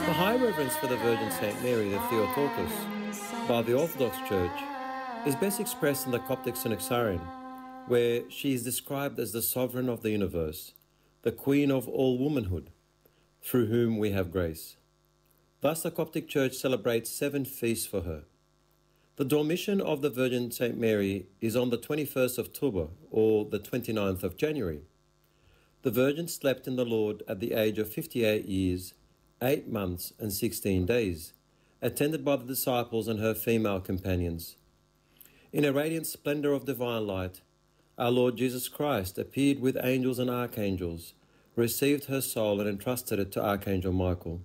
The high reverence for the Virgin Saint Mary, the Theotokos, by the Orthodox Church, is best expressed in the Coptic Synaxarion, where she is described as the sovereign of the universe, the queen of all womanhood, through whom we have grace. Thus the Coptic Church celebrates 7 feasts for her. The Dormition of the Virgin Saint Mary is on the 21st of Tuba, or the 29th of January. The Virgin slept in the Lord at the age of 58 years, 8 months and 16 days, attended by the disciples and her female companions. In a radiant splendour of divine light, our Lord Jesus Christ appeared with angels and archangels, received her soul and entrusted it to Archangel Michael.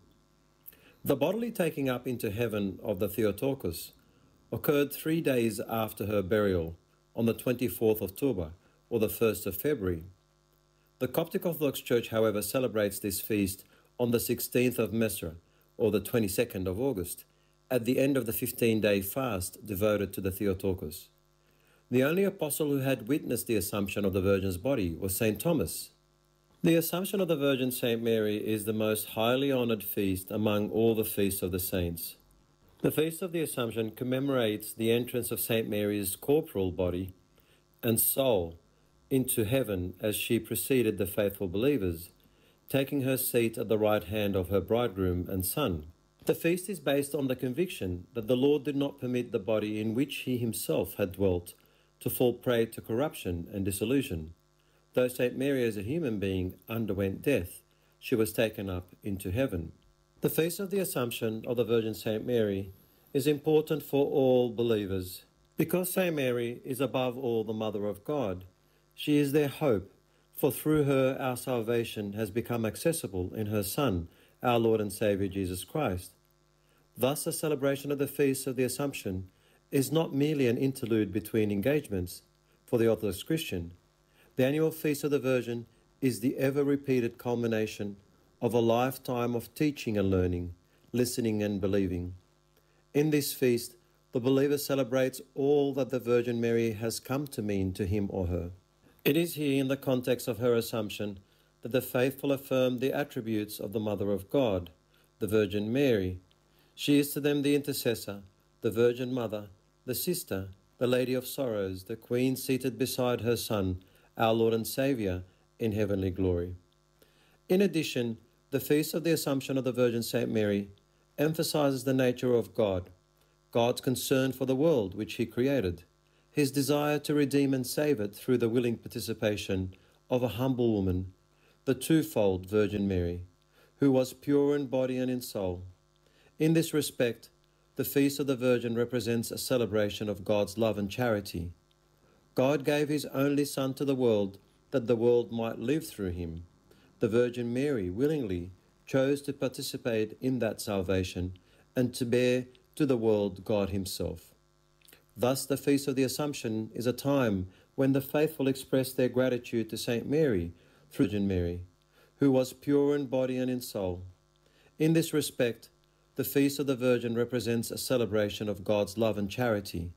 The bodily taking up into heaven of the Theotokos occurred 3 days after her burial, on the 24th of Tuba, or the 1st of February. The Coptic Orthodox Church, however, celebrates this feast on the 16th of Mesra, or the 22nd of August, at the end of the 15-day fast devoted to the Theotokos. The only apostle who had witnessed the Assumption of the Virgin's body was St. Thomas. The Assumption of the Virgin Saint Mary is the most highly honoured feast among all the feasts of the saints. The Feast of the Assumption commemorates the entrance of Saint Mary's corporal body and soul into heaven as she preceded the faithful believers, taking her seat at the right hand of her bridegroom and son. The feast is based on the conviction that the Lord did not permit the body in which he himself had dwelt to fall prey to corruption and dissolution. Though Saint Mary as a human being underwent death, she was taken up into heaven. The Feast of the Assumption of the Virgin Saint Mary is important for all believers. Because Saint Mary is above all the Mother of God, she is their hope, for through her our salvation has become accessible in her Son, our Lord and Saviour Jesus Christ. Thus the celebration of the Feast of the Assumption is not merely an interlude between engagements for the Orthodox Christian. The annual Feast of the Virgin is the ever-repeated culmination of a lifetime of teaching and learning, listening and believing. In this feast, the believer celebrates all that the Virgin Mary has come to mean to him or her. It is here, in the context of her Assumption, that the faithful affirm the attributes of the Mother of God, the Virgin Mary. She is to them the intercessor, the Virgin Mother, the sister, the Lady of Sorrows, the Queen seated beside her Son, our Lord and Saviour, in heavenly glory. In addition, the Feast of the Assumption of the Virgin Saint Mary emphasizes the nature of God, God's concern for the world which he created, his desire to redeem and save it through the willing participation of a humble woman, the twofold Virgin Mary, who was pure in body and in soul. In this respect, the Feast of the Virgin represents a celebration of God's love and charity. God gave his only Son to the world that the world might live through him. The Virgin Mary willingly chose to participate in that salvation and to bear to the world God himself. Thus the Feast of the Assumption is a time when the faithful express their gratitude to Saint Mary through Virgin Mary, who was pure in body and in soul. In this respect, the Feast of the Virgin represents a celebration of God's love and charity.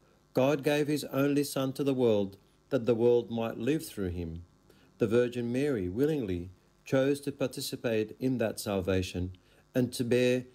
God gave his only Son to the world that the world might live through him. The Virgin Mary willingly chose to participate in that salvation and to bear